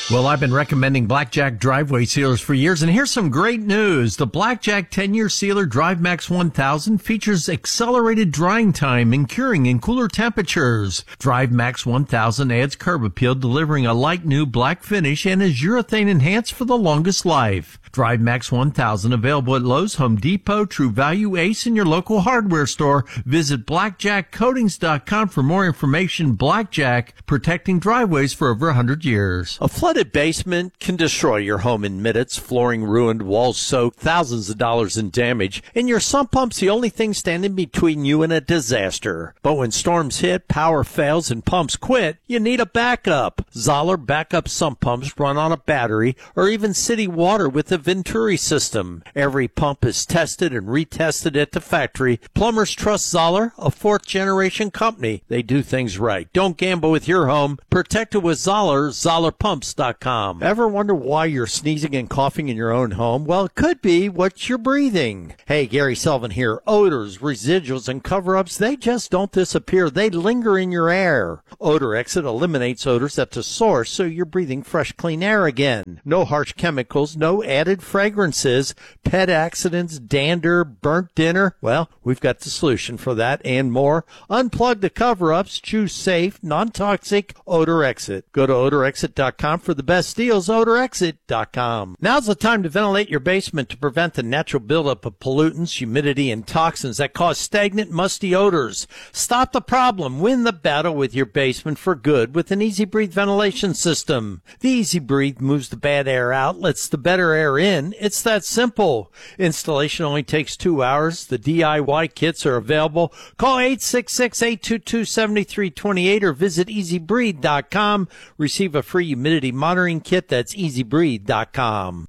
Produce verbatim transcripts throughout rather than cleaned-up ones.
Well, I've been recommending Blackjack driveway sealers for years, and here's some great news. The Blackjack ten-year sealer DriveMax one thousand features accelerated drying time and curing in cooler temperatures. DriveMax one thousand adds curb appeal, delivering a light new black finish, and is urethane enhanced for the longest life. DriveMax one thousand available at Lowe's, Home Depot, True Value, Ace, and your local hardware store. Visit blackjack coatings dot com for more information. Blackjack, protecting driveways for over one hundred years. A flooded basement can destroy your home in minutes. Flooring ruined, walls soaked, thousands of dollars in damage, and your sump pump's the only thing standing between you and a disaster. But when storms hit, power fails, and pumps quit, you need a backup. Zoller backup sump pumps run on a battery or even city water with a Venturi system. Every pump is tested and retested at the factory. Plumbers trust Zoller, a fourth-generation company. They do things right. Don't gamble with your home. Protect it with Zoller, zoller pumps dot com. Ever wonder why you're sneezing and coughing in your own home? Well, it could be what you're breathing. Hey, Gary Sullivan here. Odors, residuals, and cover-ups, they just don't disappear. They linger in your air. Odor Exit eliminates odors at the source, so you're breathing fresh, clean air again. No harsh chemicals, no added fragrances, pet accidents, dander, burnt dinner. Well, we've got the solution for that and more. Unplug the cover-ups. Choose safe, non-toxic Odor Exit. Go to odor exit dot com for the best deals. odor exit dot com. Now's the time to ventilate your basement to prevent the natural buildup of pollutants, humidity, and toxins that cause stagnant, musty odors. Stop the problem. Win the battle with your basement for good with an Easy Breathe ventilation system. The Easy Breathe moves the bad air out, lets the better air in. It's that simple. Installation only takes two hours. The D I Y kits are available. Call eight six six, eight two two, seven three two eight or visit easy breathe dot com. Receive a free humidity monitoring kit. That's easy breathe dot com.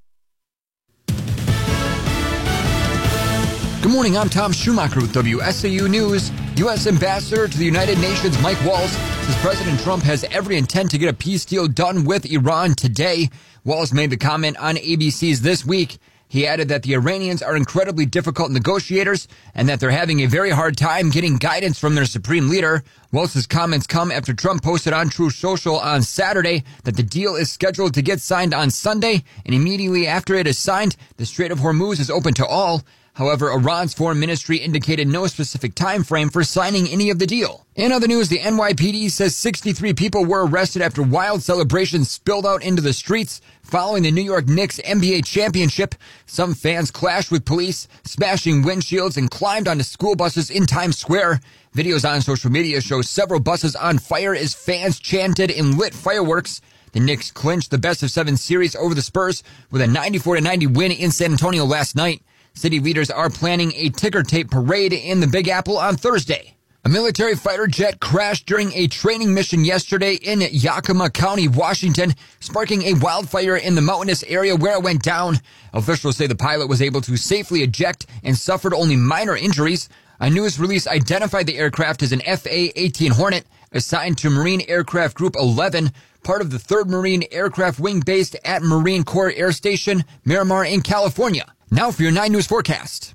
Good morning, I'm Tom Schumacher with W S A U News. U S Ambassador to the United Nations Mike Waltz says President Trump has every intent to get a peace deal done with Iran today. Waltz made the comment on A B C's This Week. He added that the Iranians are incredibly difficult negotiators and that they're having a very hard time getting guidance from their supreme leader. Waltz's comments come after Trump posted on Truth Social on Saturday that the deal is scheduled to get signed on Sunday, and immediately after it is signed, the Strait of Hormuz is open to all. However, Iran's foreign ministry indicated no specific time frame for signing any of the deal. In other news, the N Y P D says sixty-three people were arrested after wild celebrations spilled out into the streets following the New York Knicks N B A championship. Some fans clashed with police, smashing windshields, and climbed onto school buses in Times Square. Videos on social media show several buses on fire as fans chanted and lit fireworks. The Knicks clinched the best of seven series over the Spurs with a ninety-four to ninety win in San Antonio last night. City leaders are planning a ticker tape parade in the Big Apple on Thursday. A military fighter jet crashed during a training mission yesterday in Yakima County, Washington, sparking a wildfire in the mountainous area where it went down. Officials say the pilot was able to safely eject and suffered only minor injuries. A news release identified the aircraft as an F A eighteen Hornet, assigned to Marine Aircraft Group eleven, part of the third Marine Aircraft Wing based at Marine Corps Air Station, Miramar in California. Now for your nine News forecast.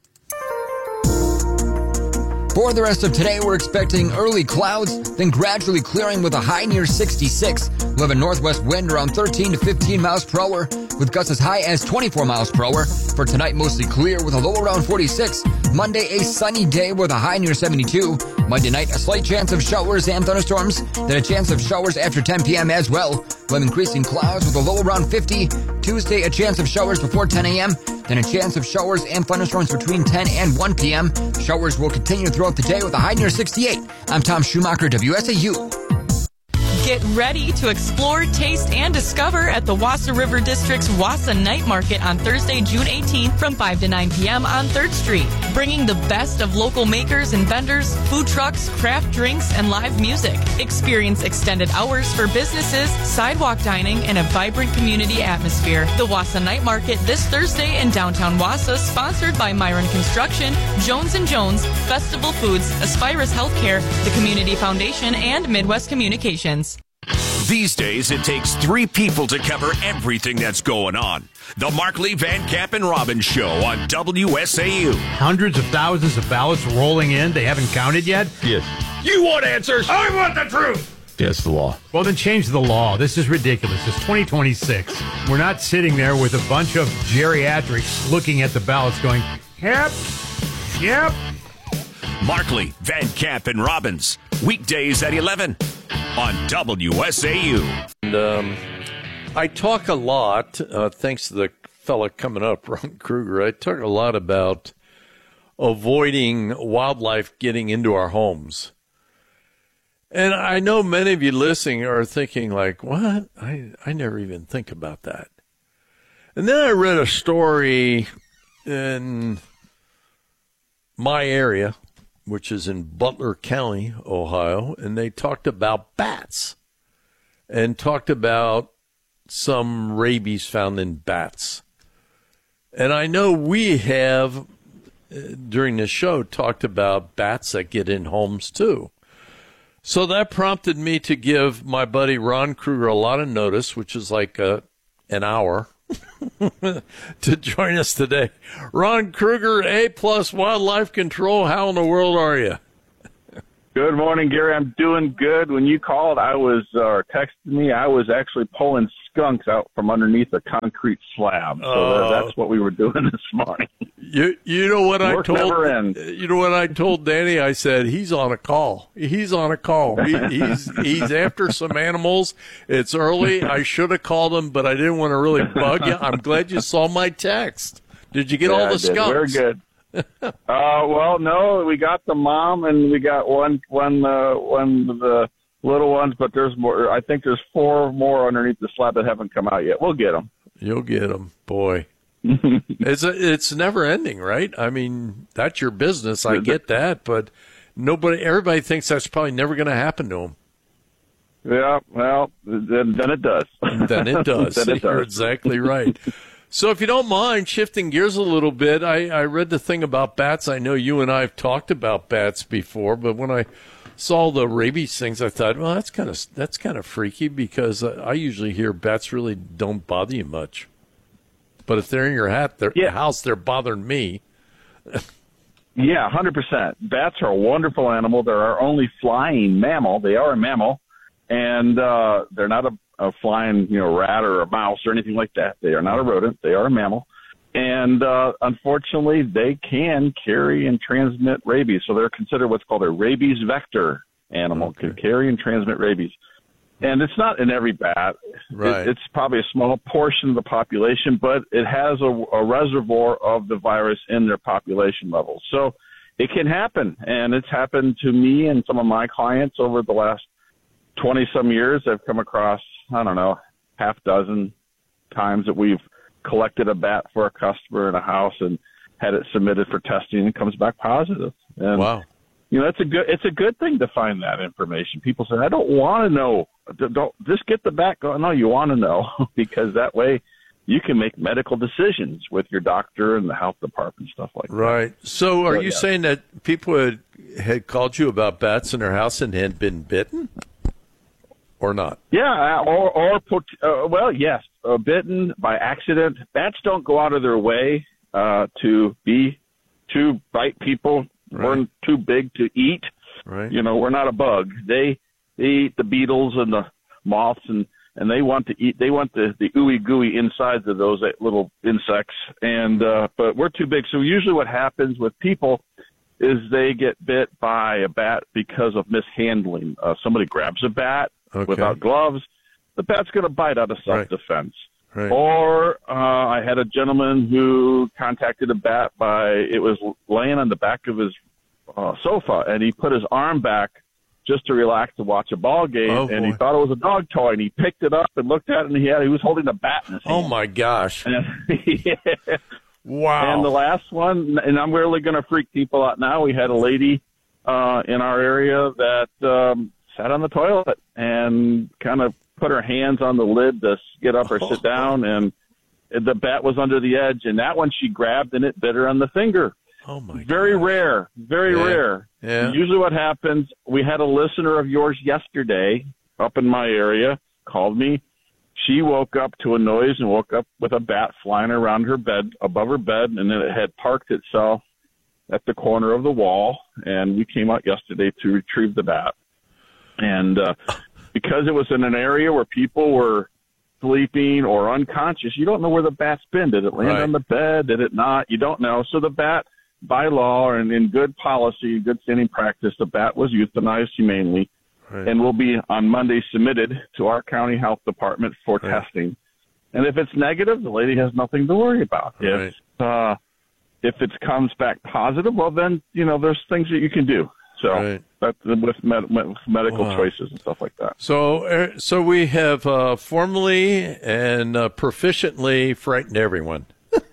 For the rest of today, we're expecting early clouds, then gradually clearing with a high near sixty-six. We'll have a northwest wind around thirteen to fifteen miles per hour, with gusts as high as twenty-four miles per hour. For tonight, mostly clear with a low around forty-six. Monday, a sunny day with a high near seventy-two. Monday night, a slight chance of showers and thunderstorms, then a chance of showers after ten p.m. as well. We'll have increasing clouds with a low around fifty. Tuesday, a chance of showers before ten a.m., then a chance of showers and thunderstorms between ten and one p.m. Showers will continue throughout the day with a high near sixty-eight. I'm Tom Schumacher, W S A U. Get ready to explore, taste, and discover at the Wassa River District's Wassa Night Market on Thursday, June eighteenth from five to nine p.m. on third Street. Bringing the best of local makers and vendors, food trucks, craft drinks, and live music. Experience extended hours for businesses, sidewalk dining, and a vibrant community atmosphere. The Wassa Night Market this Thursday in downtown Wassa, sponsored by Myron Construction, Jones and Jones, Festival Foods, Aspirus Healthcare, the Community Foundation, and Midwest Communications. These days, it takes three people to cover everything that's going on. The Mark Lee Van Camp and Robbins Show on W S A U. Hundreds of thousands of ballots rolling in. They haven't counted yet? Yes. You want answers? I want the truth. Yeah, it's the law. Well, then change the law. This is ridiculous. It's twenty twenty-six. We're not sitting there with a bunch of geriatrics looking at the ballots going, yep, yep. Markley, Van Camp, and Robbins. Weekdays at eleven on W S A U. And, um, I talk a lot, uh, thanks to the fella coming up, Ron Kruger, I talk a lot about avoiding wildlife getting into our homes. And I know many of you listening are thinking like, what? I, I never even think about that. And then I read a story in my area, which is in Butler County, Ohio, and they talked about bats and talked about some rabies found in bats. And I know we have, uh, during the show, talked about bats that get in homes too. So that prompted me to give my buddy Ron Kruger a lot of notice, which is like uh, an hour, to join us today. Ron Kruger, A-plus Wildlife Control. How in the world are you? Good morning, Gary. I'm doing good. When you called, I was, or uh, texted me, I was actually pulling skunks out from underneath a concrete slab. So uh, that's what we were doing this morning. You you know what Work I told never ends. You know what I told Danny? I said he's on a call. He's on a call. He, he's he's after some animals. It's early. I should have called him, but I didn't want to really bug you. I'm glad you saw my text. Did you get yeah, all the I did. skunks? Very good. uh, well, no, we got the mom and we got one, one, uh, one of the little ones, but there's more. I think there's four more underneath the slab that haven't come out yet. We'll get them. You'll get them, boy. it's a, it's never ending, right? I mean, that's your business. I get that, but nobody, everybody thinks that's probably never going to happen to them. Yeah, well, then, then it does. Then it does. then it You're does. exactly right. So if you don't mind shifting gears a little bit, I, I read the thing about bats. I know you and I have talked about bats before, but when I saw the rabies things, I thought, well, that's kind of that's kind of freaky because I usually hear bats really don't bother you much. But if they're in your hat, they're, yeah. house, they're bothering me. Yeah, one hundred percent. Bats are a wonderful animal. They're our only flying mammal. They are a mammal, and uh, they're not a a flying, you know, rat or a mouse or anything like that. They are not a rodent. They are a mammal. And uh, unfortunately, they can carry and transmit rabies. So they're considered what's called a rabies vector animal, okay. Can carry and transmit rabies. And it's not in every bat. Right. It, it's probably a small portion of the population, but it has a, a reservoir of the virus in their population levels. So it can happen. And it's happened to me and some of my clients over the last twenty-some years. I've come across, I don't know, half dozen times that we've collected a bat for a customer in a house and had it submitted for testing and it comes back positive. And, wow. You know, it's a good, it's a good thing to find that information. People say, I don't want to know. Don't just get the bat going. No, you want to know because that way you can make medical decisions with your doctor and the health department, stuff like that. Right. So are so, you yeah. saying that people had, had called you about bats in their house and had been bitten? Or not? Yeah, or, or put, uh, well, yes, uh, bitten by accident. Bats don't go out of their way uh, to be, to bite people. Right. We're too big to eat. Right. You know, we're not a bug. They, they eat the beetles and the moths, and, and they want to eat, they want the, the ooey gooey insides of those little insects. And, uh, but we're too big. So usually what happens with people is they get bit by a bat because of mishandling. Uh, somebody grabs a bat. Okay. Without gloves, the bat's going to bite out of self-defense. Right. Right. Or uh, I had a gentleman who contacted a bat by, it was laying on the back of his uh, sofa, and he put his arm back just to relax to watch a ball game, oh, and boy. he thought it was a dog toy, and he picked it up and looked at it, and he had he was holding a bat in his hand. Oh, my gosh. And, yeah. Wow. And the last one, and I'm really going to freak people out now, we had a lady uh, in our area that um, – sat on the toilet and kind of put her hands on the lid to get up or sit down, and the bat was under the edge, and that one she grabbed and it bit her on the finger. Oh my! Very gosh. rare, very yeah. rare. Yeah. Usually, what happens? We had a listener of yours yesterday up in my area called me. She woke up to a noise and woke up with a bat flying around her bed, above her bed, and then it had parked itself at the corner of the wall. And we came out yesterday to retrieve the bat. And uh, because it was in an area where people were sleeping or unconscious, you don't know where the bat's been. Did it land Right. on the bed? Did it not? You don't know. So the bat, by law and in good policy, good standing practice, the bat was euthanized humanely Right. and will be on Monday submitted to our county health department for Right. testing. And if it's negative, the lady has nothing to worry about. Right. If uh, if it comes back positive, well, then, you know, there's things that you can do. So Right. that's with, med- with medical Wow. choices and stuff like that. So, uh, so we have uh, formally and uh, proficiently frightened everyone.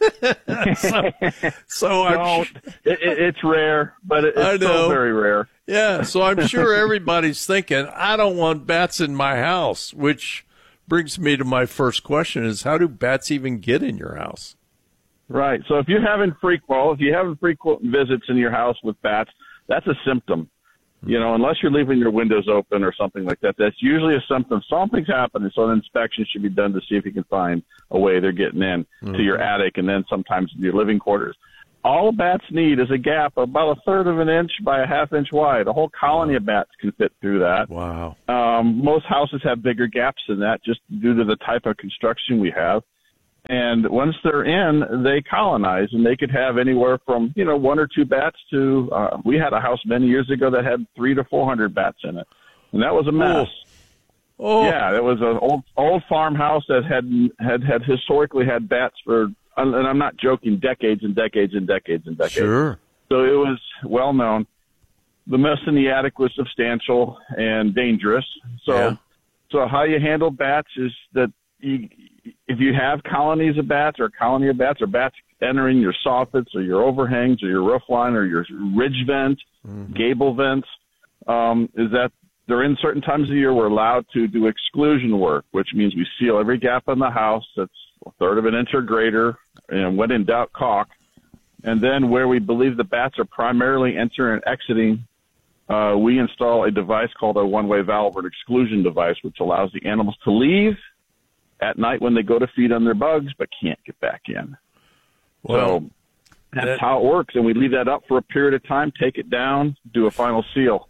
so, so I'm No, sh- it, it, it's rare, but it, I it's know. still very rare. yeah. So I'm sure everybody's thinking, I don't want bats in my house. Which brings me to my first question: is how do bats even get in your house? Right. So if you're having frequent, well, if you have frequent visits in your house with bats, that's a symptom. You know, unless you're leaving your windows open or something like that, that's usually a symptom. Something's happening, so an inspection should be done to see if you can find a way they're getting in Mm-hmm. to your attic and then sometimes your living quarters. All bats need is a gap about a third of an inch by a half inch wide. A whole colony of bats can fit through that. Wow. Um, most houses have bigger gaps than that just due to the type of construction we have. And once they're in, they colonize, and they could have anywhere from, you know, one or two bats to, uh, we had a house many years ago that had three to four hundred bats in it. And that was a mess. Oh, Yeah, it was an old, old farmhouse that had, had, had historically had bats for, and I'm not joking, decades and decades and decades and decades. sure. So it was well known. The mess in the attic was substantial and dangerous. So, Yeah. so how you handle bats is that you, if you have colonies of bats or a colony of bats or bats entering your soffits or your overhangs or your roof line or your ridge vent, Mm-hmm. gable vents, um, is that during certain times of the year we're allowed to do exclusion work, which means we seal every gap in the house that's a third of an inch or greater, and when in doubt, caulk. And then where we believe the bats are primarily entering and exiting, uh, we install a device called a one-way valve or an exclusion device, which allows the animals to leave at night when they go to feed on their bugs, but can't get back in. Well, so that's that- how it works. And we leave that up for a period of time, take it down, do a final seal.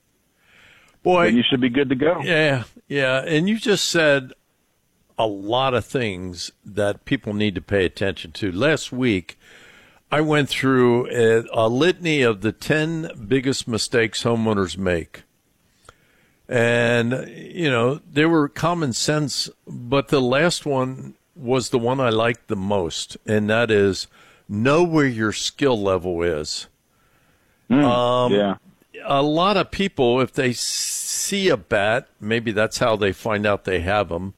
boy, And you should be good to go. yeah, yeah. And you just said a lot of things that people need to pay attention to. Last week, I went through a, a litany of the ten biggest mistakes homeowners make. And, you know, they were common sense, but the last one was the one I liked the most, and that is know where your skill level is. Um, yeah. A lot of people, if they see a bat, maybe that's how they find out they have them.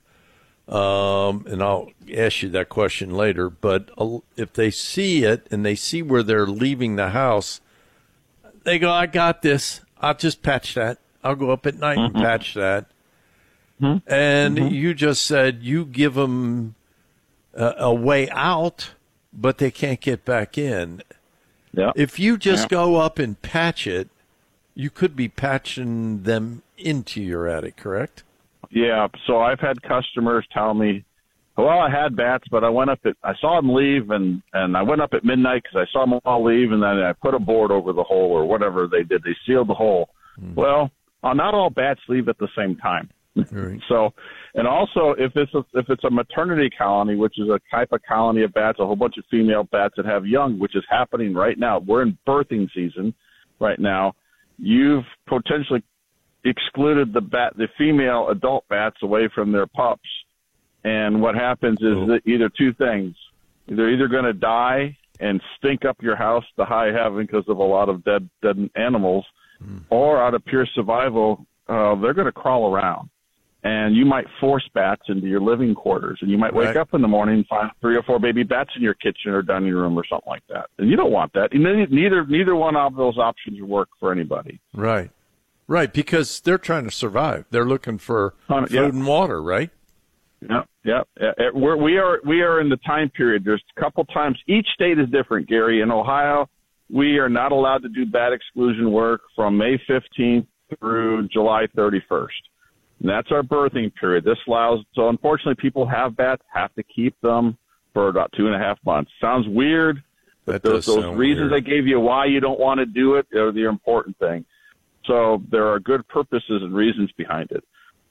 Um, and I'll ask you that question later. But if they see it and they see where they're leaving the house, they go, I got this. I'll just patch that. I'll go up at night Mm-hmm. and patch that. Mm-hmm. And Mm-hmm. you just said you give them a, a way out, but they can't get back in. Yeah. If you just Yeah. go up and patch it, you could be patching them into your attic, correct? Yeah, so I've had customers tell me, well, I had bats, but I went up at, I saw them leave, and, and I went up at midnight because I saw them all leave, and then I put a board over the hole or whatever they did. They sealed the hole. Mm. Well, uh, not all bats leave at the same time. Right. So, and also if it's a, if it's a maternity colony, which is a type of colony of bats, a whole bunch of female bats that have young, which is happening right now. We're in birthing season right now. You've potentially excluded the bat, the female adult bats away from their pups. And what happens is Oh. that either two things. They're either going to die and stink up your house to high heaven because of a lot of dead dead animals, Mm. or out of pure survival, uh, they're going to crawl around. And you might force bats into your living quarters, and you might wake Right. up in the morning and find three or four baby bats in your kitchen or dining room or something like that. And you don't want that. And neither neither one of those options work for anybody. Right. Right, because they're trying to survive. They're looking for Um, food yeah. and water, right? Yeah, yeah. yeah. We're, we are we are in the time period. There's a couple times. Each state is different, Gary. In Ohio, we are not allowed to do bat exclusion work from May fifteenth through July thirty-first. And that's our birthing period. This allows, so unfortunately people have bats, have to keep them for about two and a half months. Sounds weird, but That those, does those sound reasons weird. I gave you why you don't want to do it are the important thing. So there are good purposes and reasons behind it.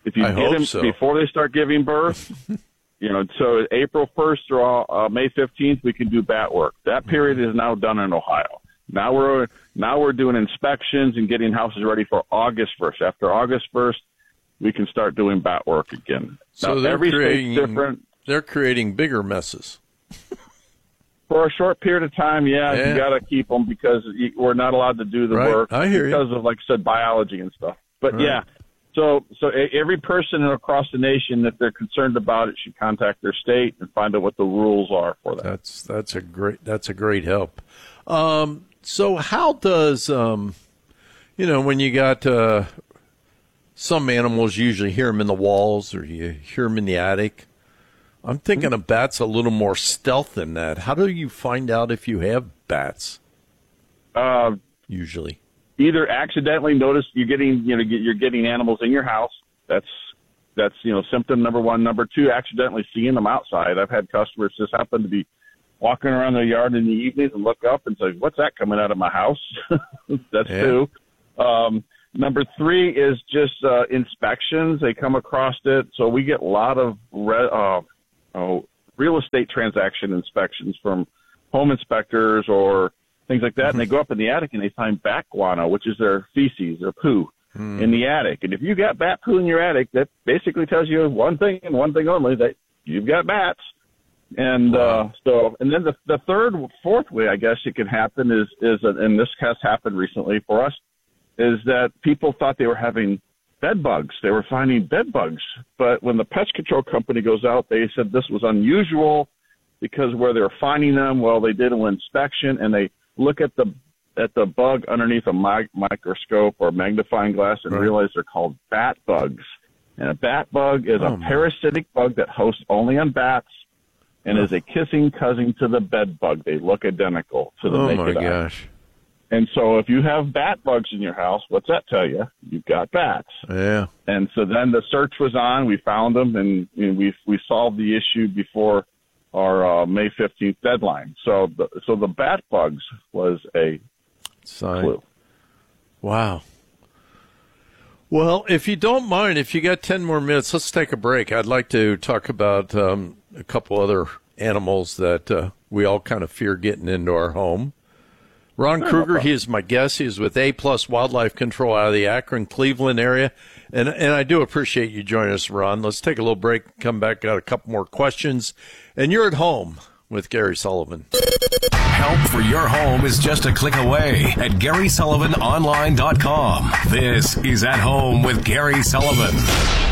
If you I get hope them so. before they start giving birth, you know, so April first through uh, May fifteenth, we can do bat work. That period is now done in Ohio. Now we're now we're doing inspections and getting houses ready for August first. After August first, we can start doing bat work again. So now, they're every creating, state's different. They're creating bigger messes. For a short period of time, yeah, Yeah. you got to keep them because you, we're not allowed to do the Right. work I hear you. because of, like I said, biology and stuff. But Right. yeah, so so a- every person across the nation, if they're concerned about it, should contact their state and find out what the rules are for that. That's that's a great that's a great help. Um, so how does um, you know when you got uh, some animals, you usually hear them in the walls or you hear them in the attic. I'm thinking a bat's a little more stealth than that. How do you find out if you have bats? Uh, Usually, either accidentally notice you're getting you know get- you're getting animals in your house. That's that's you know symptom number one. Number two, accidentally seeing them outside. I've had customers just happen to be walking around their yard in the evenings and look up and say, "What's that coming out of my house?" That's Yeah. two. Um, number three is just uh, inspections. They come across it, so we get a lot of re- uh, oh, real estate transaction inspections from home inspectors or things like that, and they go up in the attic and they find bat guano, which is their feces, their poo, Hmm. in the attic. And if you got bat poo in your attic, that basically tells you one thing and one thing only, that you've got bats. And uh, so, and then the the third, fourth way, I guess it could happen is is, and this has happened recently for us, is that people thought they were having bed bugs. They were finding bed bugs. But when the pest control company goes out, they said this was unusual because where they're finding them, well, they did an inspection and they look at the at the bug underneath a mi- microscope or magnifying glass and Right. realize they're called bat bugs. And a bat bug is Oh, a my. parasitic bug that hosts only on bats and is a kissing cousin to the bed bug. They look identical to the oh naked my eye. gosh, And so if you have bat bugs in your house, what's that tell you? You've got bats. yeah. And so then the search was on. We found them, and you know, we we solved the issue before our uh, May fifteenth deadline. So the, so the bat bugs was a Sign. clue. Wow. Well, if you don't mind, if you got ten more minutes, let's take a break. I'd like to talk about um, a couple other animals that uh, we all kind of fear getting into our home. Ron Sure, no Kruger, problem. he is my guest. He is with A Plus Wildlife Control out of the Akron, Cleveland area. And and I do appreciate you joining us, Ron. Let's take a little break, come back, got a couple more questions. And you're at home with Gary Sullivan. Help for your home is just a click away at Gary Sullivan Online dot com. This is At Home with Gary Sullivan.